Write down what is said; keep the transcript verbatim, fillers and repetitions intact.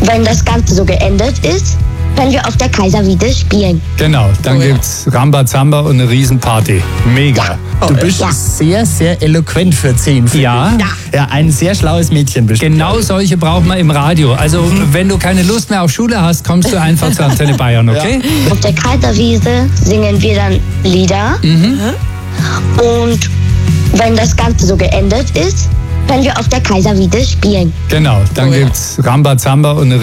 wenn das Ganze so geendet ist, können wir auf der Kaiserwiese spielen. Genau, dann Oh ja. gibt's Rambazamba und eine Riesenparty. Mega. Du bist Ja. sehr, sehr eloquent für zehn. finde Ja. ich. Ja, ein sehr schlaues Mädchen bist du. Genau solche braucht man im Radio. Also, wenn du keine Lust mehr auf Schule hast, kommst du einfach zur Antenne Bayern, okay? Auf der Kaiserwiese singen wir dann Lieder. Und wenn das Ganze so geendet ist, können wir auf der Kaiserwiese spielen. Genau, dann Oh ja. gibt's Rambazamba und eine